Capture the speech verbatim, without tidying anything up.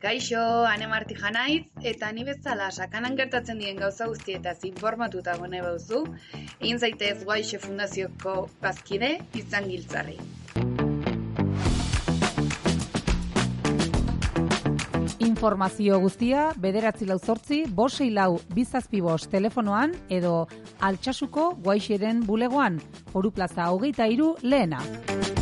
Kaixo, Ane Martija naiz, eta ni bezala sakanan gertatzen diren gauza guztietaz informatuta gone bauzu, egin zaitez Guaixe Fundazioko bazkide izan giltzarri. Informazio guztia bederatzi lau zortzi, bost sei lau, bi zazpi bost telefonoan edo Altsasuko Guaixeren bulegoan, Foru Plaza hogeita hiru lehena.